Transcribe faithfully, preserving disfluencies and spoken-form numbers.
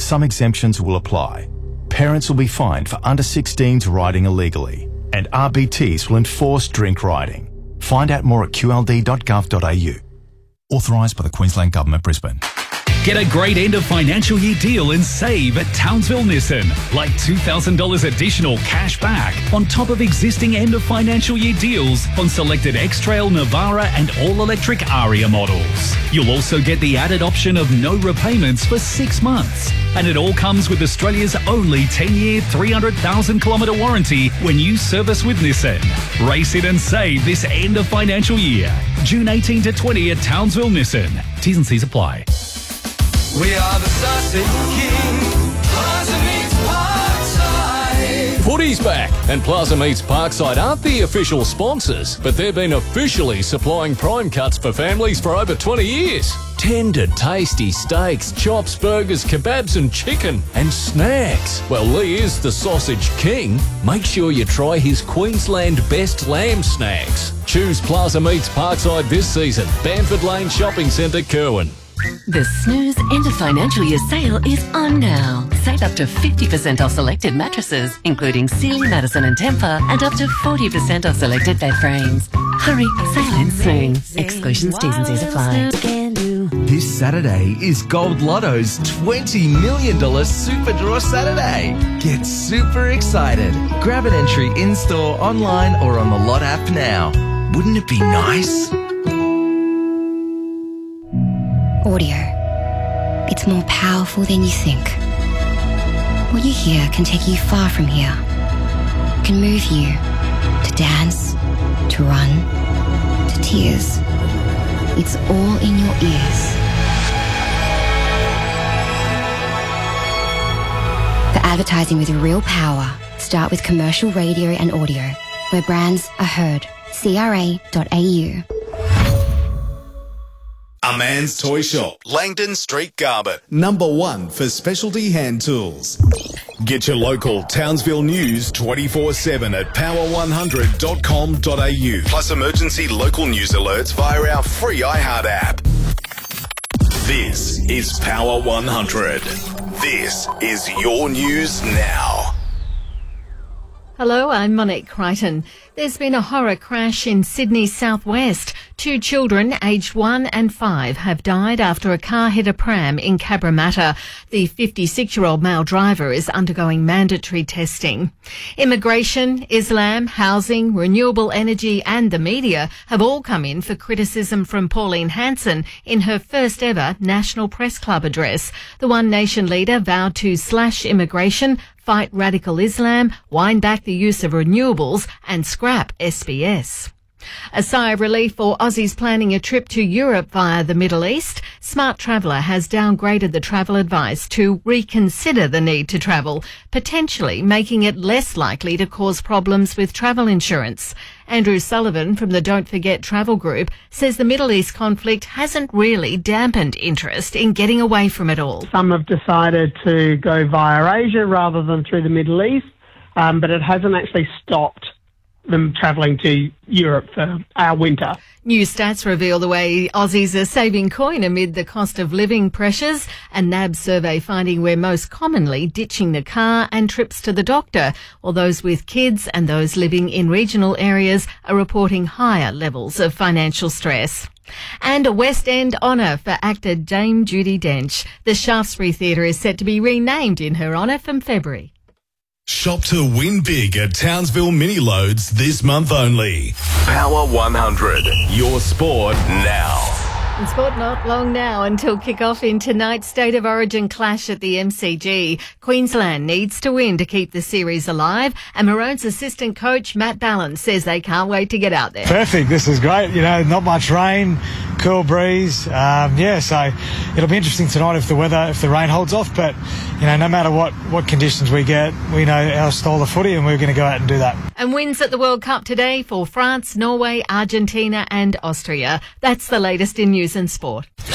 some exemptions will apply. Parents will be fined for under sixteens riding illegally, and R B Ts will enforce drink riding. Find out more at q l d dot gov dot a u. Authorised by the Queensland Government, Brisbane. Get a great end of financial year deal and save at Townsville Nissan. Like two thousand dollars additional cash back on top of existing end of financial year deals on selected X-Trail, Navara and all-electric Aria models. You'll also get the added option of no repayments for six months. And it all comes with Australia's only ten-year, three hundred thousand kilometre warranty when you service with Nissan. Race it and save this end of financial year. June eighteenth to twentieth at Townsville Nissan. T's and C's apply. We are the Sussex Kings. Plaza Meets Parkside. Footy's back, and Plaza Meets Parkside aren't the official sponsors, but they've been officially supplying prime cuts for families for over twenty years. Tender, tasty steaks, chops, burgers, kebabs and chicken, and snacks. Well, Lee is the sausage king. Make sure you try his Queensland best lamb snacks. Choose Plaza Meets Parkside this season. Bamford Lane Shopping Centre, Kerwin. The Snooze End of Financial Year sale is on now. Save up to fifty percent off selected mattresses, including Sealy, Madison and Tempur, and up to forty percent off selected bed frames. Hurry, sale ends soon. Exclusions, T's and C's apply. This Saturday is Gold Lotto's twenty million dollars Super Draw Saturday. Get super excited. Grab an entry in-store, online or on the Lot app now. Wouldn't it be nice? Audio. It's more powerful than you think. What you hear can take you far from here. It can move you to dance, to run, to tears. It's all in your ears. For advertising with real power, start with commercial radio and audio, where brands are heard. c r a dot a u. A Man's Toy Shop, Langdon Street, Garbutt. Number one for specialty hand tools. Get your local Townsville news twenty-four seven at power one hundred dot com dot a u. Plus emergency local news alerts via our free iHeart app. This is Power one hundred. This is your news now. Hello, I'm Monique Crichton. There's been a horror crash in Sydney's southwest. Two children, aged one and five, have died after a car hit a pram in Cabramatta. The fifty-six-year-old male driver is undergoing mandatory testing. Immigration, Islam, housing, renewable energy and the media have all come in for criticism from Pauline Hanson in her first ever National Press Club address. The One Nation leader vowed to slash immigration, fight radical Islam, wind back the use of renewables and scrap S B S. A sigh of relief for Aussies planning a trip to Europe via the Middle East. Smart Traveller has downgraded the travel advice to reconsider the need to travel, potentially making it less likely to cause problems with travel insurance. Andrew Sullivan from the Don't Forget Travel Group says the Middle East conflict hasn't really dampened interest in getting away from it all. Some have decided to go via Asia rather than through the Middle East, um, but it hasn't actually stopped them travelling to Europe for our winter. New stats reveal the way Aussies are saving coin amid the cost of living pressures. A N A B survey finding we're most commonly ditching the car and trips to the doctor, while those with kids and those living in regional areas are reporting higher levels of financial stress. And a West End honour for actor Dame Judi Dench. The Shaftesbury Theatre is set to be renamed in her honour from February. Shop to win big at Townsville Mini Loads this month only. Power one hundred, your sport now. And sport not long now until kick-off in tonight's State of Origin clash at the M C G. Queensland needs to win to keep the series alive, and Maroons assistant coach Matt Ballin says they can't wait to get out there. Perfect. This is great. You know, not much rain, cool breeze. Um, yeah, so it'll be interesting tonight if the weather, if the rain holds off. But, you know, no matter what, what conditions we get, we know our style of footy and we're going to go out and do that. And wins at the World Cup today for France, Norway, Argentina and Austria. That's the latest in news and sport.